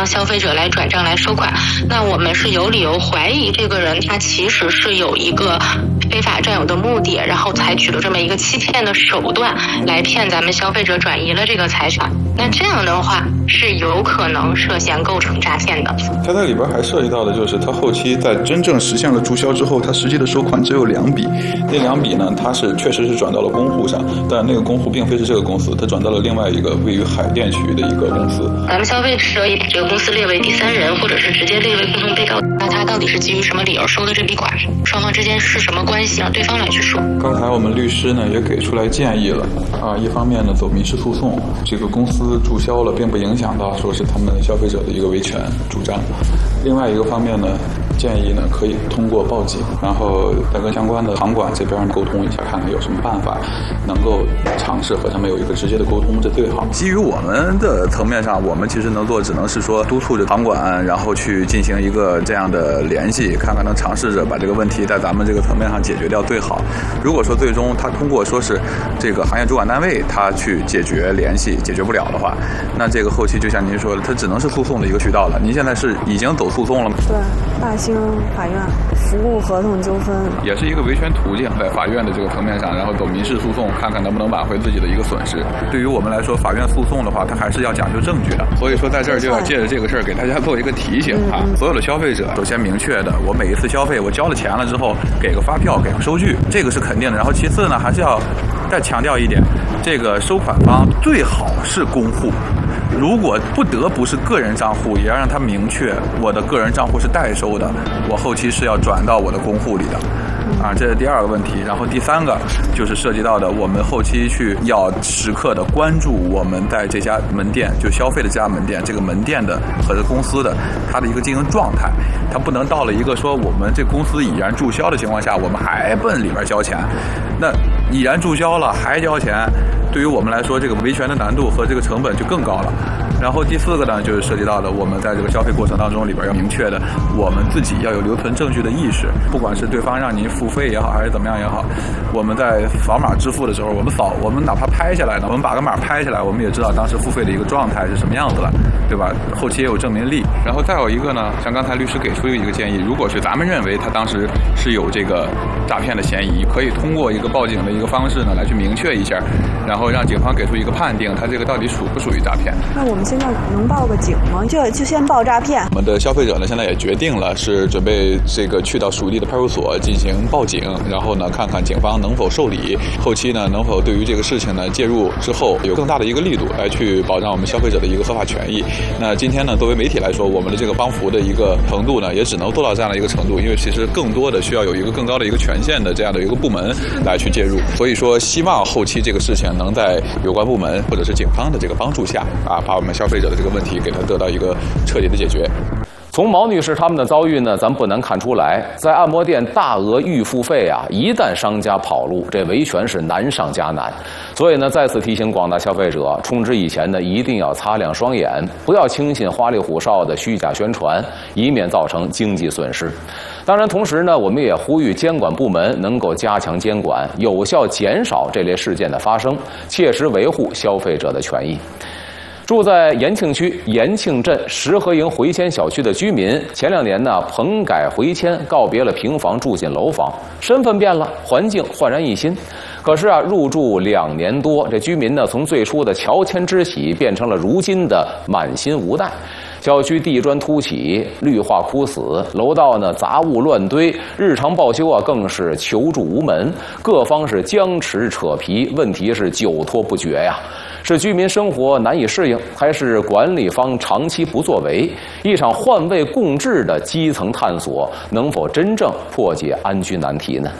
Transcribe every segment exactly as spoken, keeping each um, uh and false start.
让消费者来转账来收款。那我们是有理由怀疑这个人他其实是有一个非法占有的目的，然后采取了这么一个欺骗的手段来骗咱们消费者转移了这个财产。那这样的话是有可能涉嫌构成诈骗的。 它在里边还涉及到的就是他后期在真正实现了注销之后，他实际的收款只有两笔，那两笔呢，他是确实是转到了公户上，但那个公户并非是这个公司，他转到了另外一个位于海淀区的一个公司。 咱们消费者也把这个公司列为第三人，或者是直接列为共同被告。那他到底是基于什么理由收的这笔款？双方之间是什么关系？让对方来去说。 刚才我们律师呢也给出来建议了啊，一方面呢走民事诉讼，这个公司注销了，并不影响到说是他们消费者的一个维权主张。另外一个方面呢，建议呢可以通过报警，然后再跟相关的场馆这边沟通一下，看看有什么办法能够尝试和他们有一个直接的沟通，这最好。基于我们的层面上，我们其实能做只能是说督促着场馆，然后去进行一个这样的联系，看看能尝试着把这个问题在咱们这个层面上解决掉最好。如果说最终他通过说是这个行业主管单位他去解决联系解决不了的话，那这个后期就像您说的，它只能是诉讼的一个渠道了。您现在是已经走诉讼了吗？ 对，大兴法院服务合同纠纷也是一个维权途径，在法院的这个层面上，然后走民事诉讼，看看能不能挽回自己的一个损失。对于我们来说，法院诉讼的话，它还是要讲究证据的。所以说，在这儿就要借着这个事儿给大家做一个提醒啊，嗯嗯所有的消费者首先明确的，我每一次消费我交了钱了之后，给个发票，给个收据，这个是肯定的。然后其次呢，还是要再强调一点，这个收款方最好是公户。如果不得不是个人账户，也要让他明确我的个人账户是代收的，我后期是要转到我的公户里的。啊，这是第二个问题。然后第三个就是涉及到的，我们后期去要时刻的关注我们在这家门店就消费的这家门店，这个门店的和这公司的它的一个经营状态，它不能到了一个说我们这公司已然注销的情况下，我们还奔里边交钱。那已然注销了还交钱，对于我们来说，这个维权的难度和这个成本就更高了。然后第四个呢，就是涉及到的我们在这个消费过程当中里边要明确的，我们自己要有留存证据的意识，不管是对方让您付费也好，还是怎么样也好，我们在扫码支付的时候，我们扫，我们哪怕拍下来呢，我们把个码拍下来，我们也知道当时付费的一个状态是什么样子了，对吧？后期也有证明力。然后再有一个呢，像刚才律师给出一个建议，如果是咱们认为他当时是有这个诈骗的嫌疑，可以通过一个报警的一个方式呢来去明确一下，然后让警方给出一个判定，他这个到底属不属于诈骗。 那我们现在能报个警吗？就就先报诈骗。 我们的消费者呢，现在也决定了是准备这个去到属地的派出所进行报警，然后呢看看警方能否受理，后期呢能否对于这个事情呢介入之后有更大的一个力度来去保障我们消费者的一个合法权益。那今天呢，作为媒体来说，我们的这个帮扶的一个程度呢，也只能做到这样的一个程度，因为其实更多的需要有一个更高的一个权限的这样的一个部门来去介入。所以说，希望后期这个事情能在有关部门或者是警方的这个帮助下啊，把我们消费者的这个问题给它得到一个彻底的解决。 从毛女士他们的遭遇呢，咱不难看出来，在按摩店大额预付费啊，一旦商家跑路，这维权是难上加难。所以呢，再次提醒广大消费者，充值以前呢，一定要擦亮双眼，不要轻信花里胡哨的虚假宣传，以免造成经济损失。当然，同时呢，我们也呼吁监管部门能够加强监管，有效减少这类事件的发生，切实维护消费者的权益。住在延庆区延庆镇石河营回迁小区的居民，前两年呢棚改回迁，告别了平房，住进楼房，身份变了，环境焕然一新。可是啊，入住两年多，这居民呢从最初的乔迁之喜，变成了如今的满心无奈。小区地砖凸起，绿化枯死，楼道呢杂物乱堆，日常报修啊更是求助无门，各方是僵持扯皮，问题是久拖不决呀。是居民生活难以适应，还是管理方长期不作为？一场换位共治的基层探索，能否真正破解安居难题呢？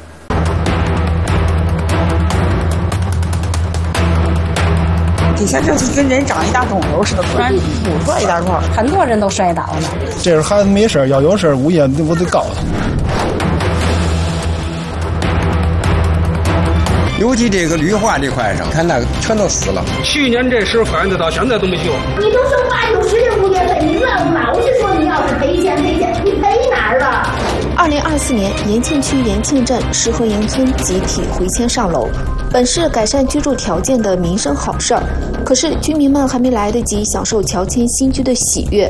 底下就是跟人长一大肿瘤似的，突然鼓出来一大块， 很多人都摔倒了。 这是孩子没事，要有事物业我得告他。 尤其这个绿化这块上，看那个全都死了。 去年这时候反映的到现在都没修。 你都说八九十的物业费，你问老是说你要是赔钱赔钱，你赔哪儿了？ 二零二四年，延庆区延庆镇石河营村集体回迁上楼，本是改善居住条件的民生好事儿，可是居民们还没来得及享受乔迁新居的喜悦，